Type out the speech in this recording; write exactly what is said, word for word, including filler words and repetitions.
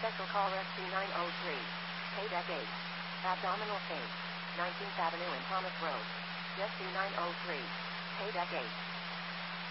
Special call S C nine oh three. Paydeck eight. Abdominal pain. nineteenth Avenue and Thomas Road. S C nine oh three. Paydeck eight.